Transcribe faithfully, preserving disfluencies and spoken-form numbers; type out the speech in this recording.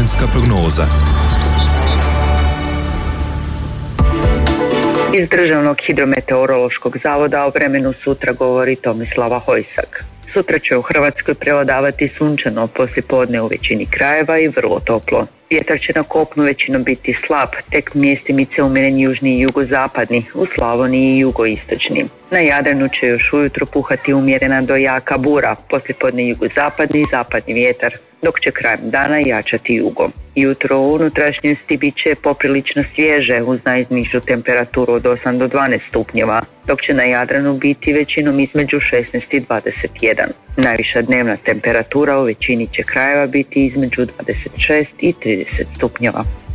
vremenska prognoza. Iz Državnog hidrometeorološkog zavoda o vremenu sutra govori Tomislava Hojsak. Sutra će u Hrvatskoj prevladavati sunčano poslijepodne u većini krajeva i vrlo toplo. Vjetar će na kopnu većinom biti slab, tek mjestimice umjeren južni i jugozapadni, u Slavoniji i jugoistočni. Na Jadranu će još ujutro puhati umjerena do jaka bura, poslijepodne jugozapadni i zapadni vjetar, dok će krajem dana jačati jugo. Jutro u unutrašnjosti bit će poprilično svježe uz najnižu temperaturu od osam do dvanaest stupnjeva, dok će na Jadranu biti većinom između šesnaest i dvadeset jedan. Najviša dnevna temperatura u većini će krajeva biti između dvadeset šest i trideset stupnjeva.